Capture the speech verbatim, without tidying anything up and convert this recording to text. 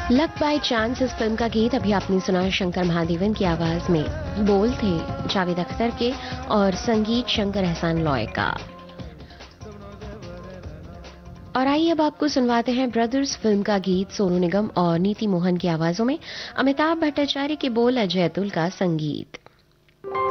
Luck by chance इस film का गीत अभी आपने सुना शंकर महादेवन की आवाज में। बोल थे जावेद अख्तर के और संगीत शंकर एहसान लॉय का। और आइए अब आपको सुनवाते हैं ब्रदर्स फिल्म का गीत सोनू निगम और नीति मोहन की आवाजों में। अमिताभ भट्टाचार्य के बोल, अजय अतुल का संगीत।